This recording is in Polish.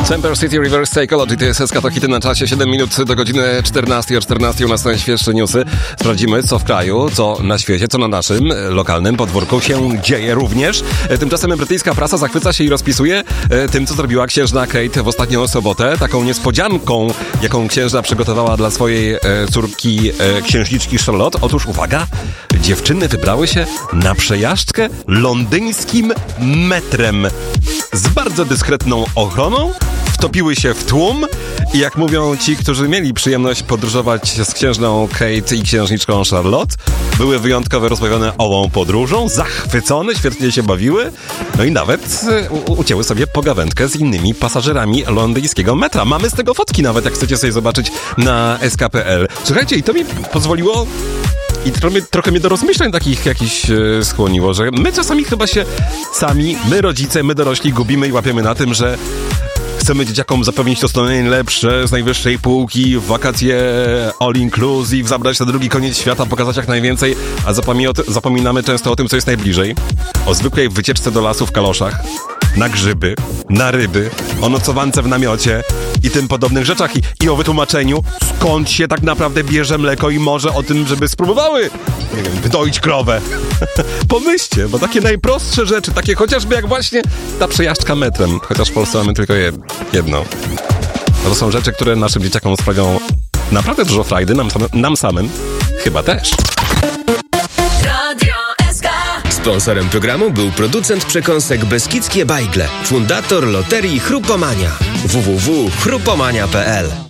Temper City Reverse Psychology, to jest SK, to hity na czasie, 7 minut do godziny 14. O 14 u nas najświeższe newsy. Sprawdzimy, co w kraju, co na świecie, co na naszym lokalnym podwórku się dzieje również. Tymczasem brytyjska prasa zachwyca się i rozpisuje tym, co zrobiła księżna Kate w ostatnią sobotę. Taką niespodzianką, jaką księżna przygotowała dla swojej córki księżniczki Charlotte. Otóż uwaga, dziewczyny wybrały się na przejażdżkę londyńskim metrem z bardzo dyskretną ochroną. Wtopiły się w tłum i jak mówią ci, którzy mieli przyjemność podróżować z księżną Kate i księżniczką Charlotte, były wyjątkowo rozbawione ową podróżą, zachwycone, świetnie się bawiły, no i nawet ucięły sobie pogawędkę z innymi pasażerami londyńskiego metra. Mamy z tego fotki nawet, jak chcecie sobie zobaczyć na sk.pl. Słuchajcie, i to mi pozwoliło i trochę mnie do rozmyśleń takich jakichś skłoniło, że my czasami chyba się sami, my rodzice, my dorośli gubimy i łapiemy na tym, że chcemy dzieciakom zapewnić to najlepsze z najwyższej półki, w wakacje all inclusive, zabrać na drugi koniec świata, pokazać jak najwięcej, a zapominamy często o tym, co jest najbliżej. O zwykłej wycieczce do lasu w kaloszach, na grzyby, na ryby, o nocowance w namiocie i tym podobnych rzeczach i o wytłumaczeniu, skąd się tak naprawdę bierze mleko i może o tym, żeby spróbowały, nie wiem, wydoić krowę. Pomyślcie, bo takie najprostsze rzeczy, takie chociażby jak właśnie ta przejażdżka metrem, chociaż w Polsce mamy tylko jedno. To są rzeczy, które naszym dzieciakom sprawią naprawdę dużo frajdy, nam samym chyba też. Sponsorem programu był producent przekąsek Beskidzkie Bajgle, fundator loterii Chrupomania. www.chrupomania.pl